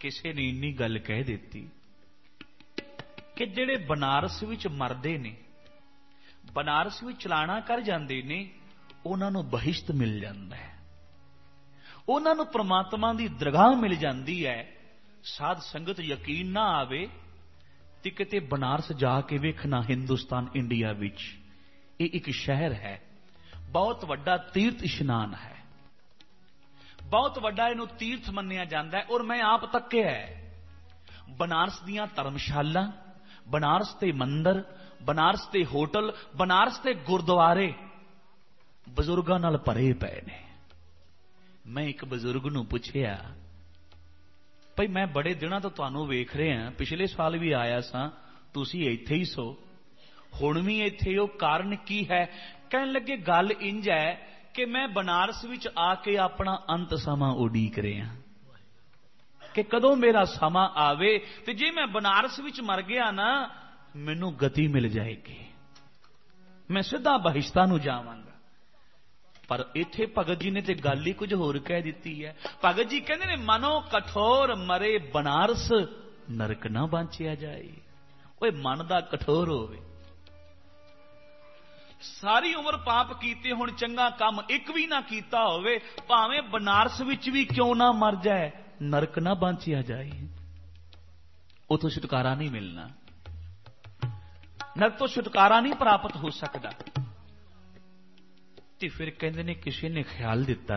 किसी ने इन्नी गल कह दी कि जिहड़े बनारस विच मरदे ने, बनारस विच चलाना कर जांदे ने, उन्हां नूं बहिश्त मिल जांदा है, उन्हां नूं परमात्मा दी दरगाह मिल जांदी है। साध संगत यकीन ना आवे ते किते बनारस जाके वेखना, हिंदुस्तान इंडिया विच ये एक शहर है, बहुत वड्डा तीर्थ इशनान है, बहुत वड्डा इहनूं तीर्थ मन्निया जाता है। और मैं आप तक्या है बनारस दियां धर्मशाला, बनारस के मंदिर, बनारस के होटल, बनारस के गुरुद्वारे बजुर्गों नाल भरे पे ने। मैं एक बजुर्ग नूं पुछया, भाई मैं बड़े दिनों तो तुहानूं वेख रहा, पिछले साल भी आया सा, तुसीं इत्थे ही सो, हुण भी इत्थे हो, कारण की है? कहण लगे गल इंज है कि मैं बनारस विच आके अपना अंत समा उडीक रहा कि कदों मेरा समा आवे, ते जे मैं बनारस विच मर गया ना, मैनू गति मिल जाएगी, मैं सीधा बहिश्तां नूं जावांगा। पर इत्थे भगत जी ने ते गल ही कुछ होर कह दी है। भगत जी कहंदे ने, मनो कठोर मरे बनारस, नरक ना बांचिया जाए। ओए मन दा कठोर होवे, सारी उम्र पाप कीते, हुण चंगा काम एक भी ना कीता होवे, भावें बनारस विच भी क्यों ना मर जाए, नरक ना बांचिया जाए, उथों छुटकारा नहीं मिलना, नरक तो छुटकारा नहीं प्राप्त हो सकता। ते फिर कहंदे ने किसी ने ख्याल दिता,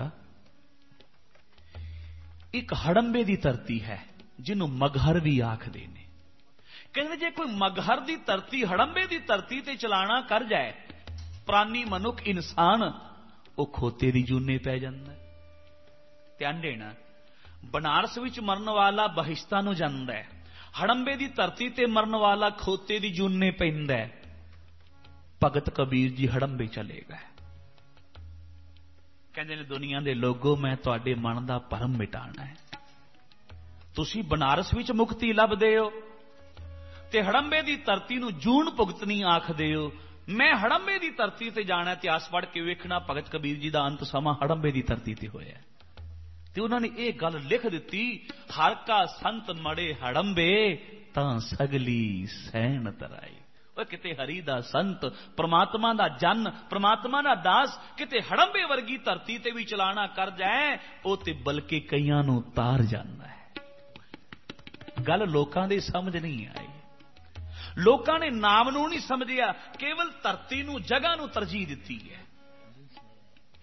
एक हड़ंबे दी धरती है जिन्हों मगहर भी आखदे ने। कहंदे जे कोई मगहर दी धरती, हड़ंबे दी धरती ते चलाना कर जाए, प्राणी मनुख इंसान, वो खोते दी जूने पै जांदा है। ध्यान देना, बनारस विच मरन वाला बहिश्तां नूं जांदा है, हड़ंबे दी धरती ते मरन वाला खोते दी जूने पैंदा है। भगत कबीर जी हड़ंबे चले गए, कहंदे ने दुनिया दे लोगो, मैं तुहाडे मन दा भरम मिटाना है, तुसीं बनारस विच मुक्ति लभदे हो ते हड़ंबे दी धरती नूं जून भुगतनी आखदे हो। मैं हड़ंबे की धरती से जाना, इतिहास पढ़ के वेखना भगत कबीर जी का अंत समा हड़ंबे की धरती से होया। ते उन्होंने ये गल लिख दी, हर का संत मड़े हड़ंबे, तां सगली सैन तराई। वो किते हरि दा संत, परमात्मा दा जन, परमात्मा दा दास किते हड़ंबे वर्गी धरती ते भी चलाना कर जाए, वो ते बल्कि कईयां नूं तार जांदा है। गल लोकां दी समझ नहीं आई, लोगों ने नाम नूं नहीं समझिया, केवल धरती नूं, जगह नूं तरजीह दी है।